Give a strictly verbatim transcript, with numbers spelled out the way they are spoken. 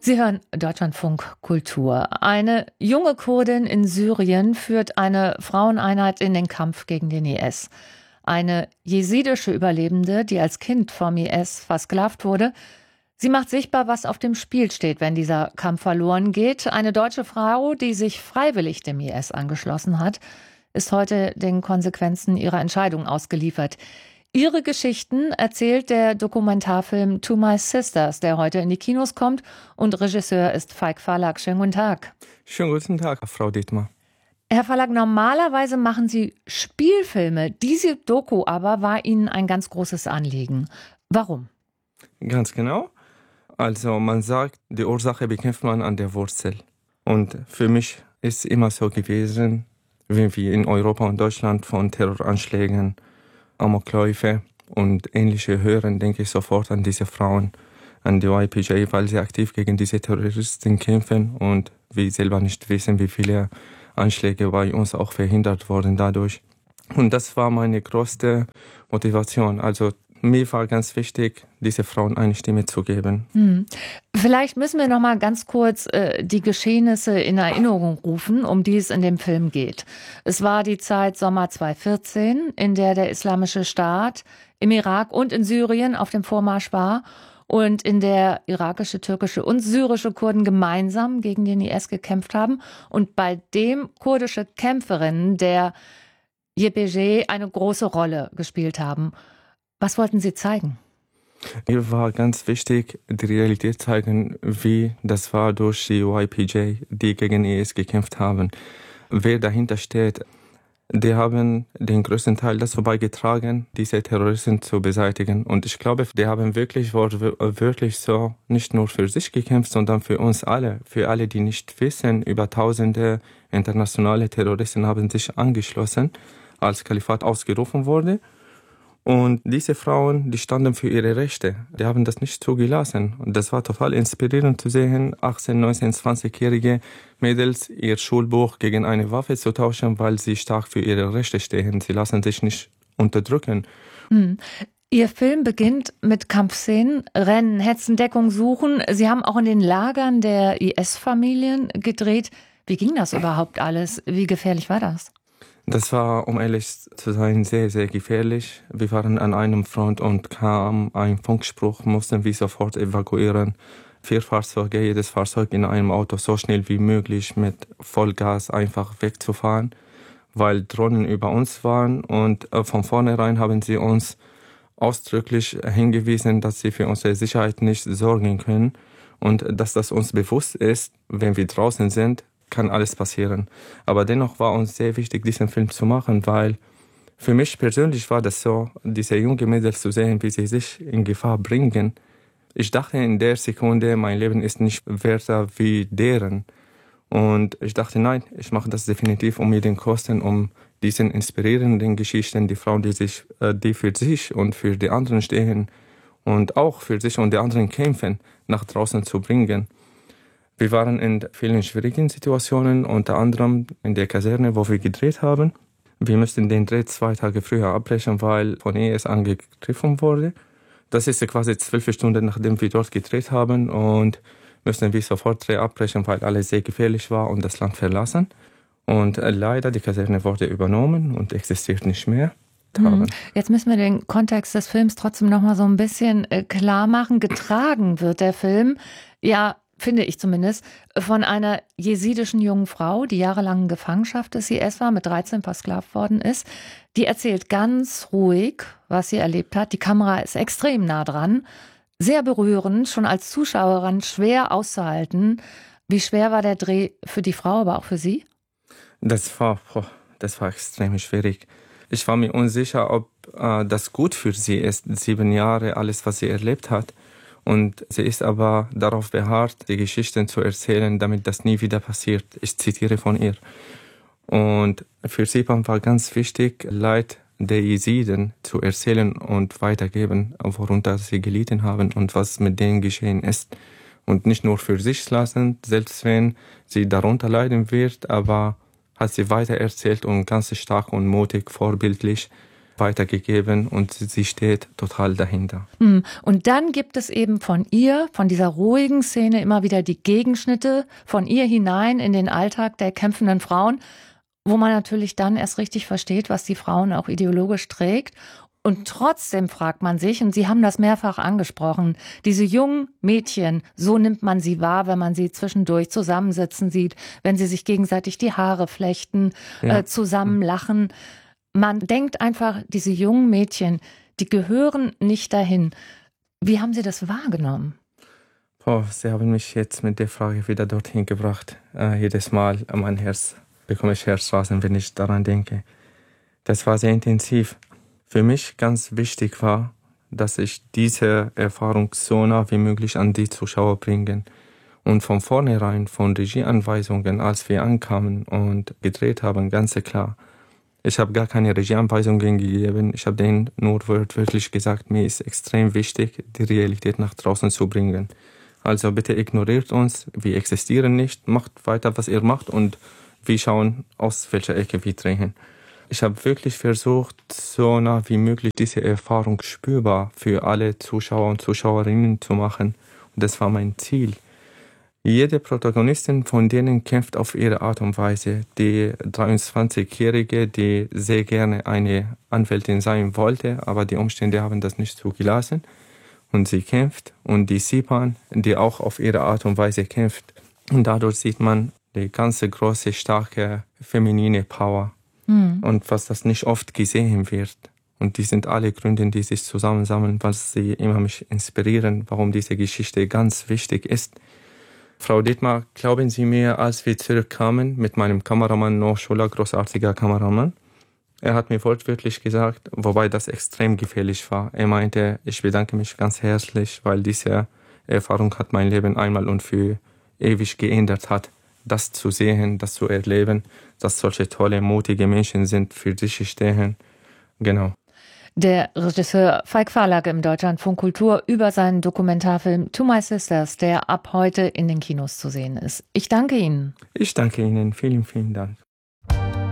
Sie hören Deutschlandfunk Kultur. Eine junge Kurdin in Syrien führt eine Fraueneinheit in den Kampf gegen den I S. Eine jesidische Überlebende, die als Kind vom I S versklavt wurde. Sie macht sichtbar, was auf dem Spiel steht, wenn dieser Kampf verloren geht. Eine deutsche Frau, die sich freiwillig dem I S angeschlossen hat, ist heute den Konsequenzen ihrer Entscheidung ausgeliefert. Ihre Geschichten erzählt der Dokumentarfilm To My Sisters, der heute in die Kinos kommt. Und Regisseur ist Falk Farlak. Schönen guten Tag. Schönen guten Tag, Frau Dietmar. Herr Farlak, normalerweise machen Sie Spielfilme. Diese Doku aber war Ihnen ein ganz großes Anliegen. Warum? Ganz genau. Also man sagt, die Ursache bekämpft man an der Wurzel. Und für mich ist es immer so gewesen, wie wir in Europa und Deutschland von Terroranschlägen, Amokläufe und ähnliche hören, denke ich sofort an diese Frauen, an die Y P J, weil sie aktiv gegen diese Terroristen kämpfen und wir selber nicht wissen, wie viele Anschläge bei uns auch verhindert wurden dadurch. Und das war meine größte Motivation. Also mir war ganz wichtig, diese Frauen eine Stimme zu geben. Hm. Vielleicht müssen wir noch mal ganz kurz äh, die Geschehnisse in Erinnerung rufen, um die es in dem Film geht. Es war die Zeit Sommer zweitausendvierzehn, in der der Islamische Staat im Irak und in Syrien auf dem Vormarsch war und in der irakische, türkische und syrische Kurden gemeinsam gegen den I S gekämpft haben und bei dem kurdische Kämpferinnen der Y P J eine große Rolle gespielt haben. Was wollten Sie zeigen? Mir war ganz wichtig, die Realität zeigen, wie das war durch die Y P J, die gegen I S gekämpft haben. Wer dahinter steht, die haben den größten Teil dazu beigetragen, diese Terroristen zu beseitigen. Und ich glaube, die haben wirklich wortwörtlich so nicht nur für sich gekämpft, sondern für uns alle. Für alle, die nicht wissen, über tausende internationale Terroristen haben sich angeschlossen, als Kalifat ausgerufen wurde. Und diese Frauen, die standen für ihre Rechte. Die haben das nicht zugelassen. Und das war total inspirierend zu sehen, achtzehn-, neunzehn-, zwanzigjährige Mädels ihr Schulbuch gegen eine Waffe zu tauschen, weil sie stark für ihre Rechte stehen. Sie lassen sich nicht unterdrücken. Hm. Ihr Film beginnt mit Kampfszenen, Rennen, Hetzen, Deckung, Suchen. Sie haben auch in den Lagern der I S-Familien gedreht. Wie ging das überhaupt alles? Wie gefährlich war das? Das war, um ehrlich zu sein, sehr, sehr gefährlich. Wir waren an einem Front und kam ein Funkspruch, mussten wir sofort evakuieren. Vier Fahrzeuge, jedes Fahrzeug in einem Auto so schnell wie möglich mit Vollgas einfach wegzufahren, weil Drohnen über uns waren. Und von vornherein haben sie uns ausdrücklich hingewiesen, dass sie für unsere Sicherheit nicht sorgen können und dass das uns bewusst ist, wenn wir draußen sind, kann alles passieren. Aber dennoch war uns sehr wichtig, diesen Film zu machen, weil für mich persönlich war das so, diese jungen Mädels zu sehen, wie sie sich in Gefahr bringen. Ich dachte in der Sekunde, mein Leben ist nicht werter wie deren. Und ich dachte, nein, ich mache das definitiv um jeden Kosten, um diesen inspirierenden Geschichten, die Frauen, die sich, die für sich und für die anderen stehen und auch für sich und die anderen kämpfen, nach draußen zu bringen. Wir waren in vielen schwierigen Situationen, unter anderem in der Kaserne, wo wir gedreht haben. Wir mussten den Dreh zwei Tage früher abbrechen, weil von I S angegriffen wurde. Das ist quasi zwölf Stunden, nachdem wir dort gedreht haben, und mussten wir sofort Dreh abbrechen, weil alles sehr gefährlich war und das Land verlassen. Und leider, die Kaserne wurde übernommen und existiert nicht mehr. Hm. Jetzt müssen wir den Kontext des Films trotzdem noch mal so ein bisschen klar machen. Getragen wird der Film, ja, finde ich zumindest, von einer jesidischen jungen Frau, die jahrelang in Gefangenschaft des I S war, mit dreizehn versklavt worden ist. Die erzählt ganz ruhig, was sie erlebt hat. Die Kamera ist extrem nah dran. Sehr berührend, schon als Zuschauerin schwer auszuhalten. Wie schwer war der Dreh für die Frau, aber auch für Sie? Das war, das war extrem schwierig. Ich war mir unsicher, ob äh, das gut für sie ist, sieben Jahre, alles, was sie erlebt hat. Und sie ist aber darauf beharrt, die Geschichten zu erzählen, damit das nie wieder passiert. Ich zitiere von ihr. Und für sie war ganz wichtig, Leid der Jesiden zu erzählen und weitergeben, worunter sie gelitten haben und was mit denen geschehen ist. Und nicht nur für sich lassen, selbst wenn sie darunter leiden wird, aber hat sie weiter erzählt und ganz stark und mutig, vorbildlich weitergegeben und sie steht total dahinter. Und dann gibt es eben von ihr, von dieser ruhigen Szene immer wieder die Gegenschnitte von ihr hinein in den Alltag der kämpfenden Frauen, wo man natürlich dann erst richtig versteht, was die Frauen auch ideologisch trägt. Und trotzdem fragt man sich, und Sie haben das mehrfach angesprochen, diese jungen Mädchen, so nimmt man sie wahr, wenn man sie zwischendurch zusammensitzen sieht, wenn sie sich gegenseitig die Haare flechten, Ja. äh, zusammen lachen. Man denkt einfach, diese jungen Mädchen, die gehören nicht dahin. Wie haben Sie das wahrgenommen? Oh, Sie haben mich jetzt mit der Frage wieder dorthin gebracht. Äh, jedes Mal mein Herz bekomme ich Herzrasen, wenn ich daran denke. Das war sehr intensiv. Für mich ganz wichtig war, dass ich diese Erfahrung so nah wie möglich an die Zuschauer bringe. Und von vornherein, von Regieanweisungen, als wir ankamen und gedreht haben, ganz klar. Ich habe gar keine Regieanweisungen gegeben. Ich habe denen nur wörtlich gesagt, mir ist extrem wichtig, die Realität nach draußen zu bringen. Also bitte ignoriert uns, wir existieren nicht, macht weiter, was ihr macht und wir schauen, aus welcher Ecke wir drehen. Ich habe wirklich versucht, so nah wie möglich diese Erfahrung spürbar für alle Zuschauer und Zuschauerinnen zu machen. Und das war mein Ziel. Jede Protagonistin von denen kämpft auf ihre Art und Weise. Die dreiundzwanzigjährige, die sehr gerne eine Anwältin sein wollte, aber die Umstände haben das nicht zugelassen. Und sie kämpft. Und die Sipan, die auch auf ihre Art und Weise kämpft. Und dadurch sieht man die ganze große, starke, feminine Power. Mhm. Und was das nicht oft gesehen wird. Und die sind alle Gründe, die sich zusammensammeln, was sie immer mich inspirieren, warum diese Geschichte ganz wichtig ist. Frau Dittmar, glauben Sie mir, als wir zurückkamen mit meinem Kameramann Noah Schuller, großartiger Kameramann, er hat mir wortwörtlich gesagt, wobei das extrem gefährlich war. Er meinte, ich bedanke mich ganz herzlich, weil diese Erfahrung hat mein Leben einmal und für ewig geändert hat. Das zu sehen, das zu erleben, dass solche tolle, mutige Menschen sind, für sich stehen. Genau. Der Regisseur Falk Farlage im Deutschlandfunk Kultur über seinen Dokumentarfilm To My Sisters, der ab heute in den Kinos zu sehen ist. Ich danke Ihnen. Ich danke Ihnen. Vielen, vielen Dank.